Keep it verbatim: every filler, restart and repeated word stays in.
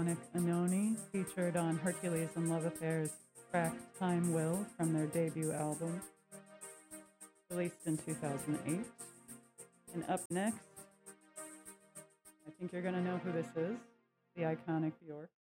Anoni, featured on Hercules and Love Affair's track Time Will from their debut album, released in two thousand eight. And up next, I think you're going to know who this is, the iconic Bjork.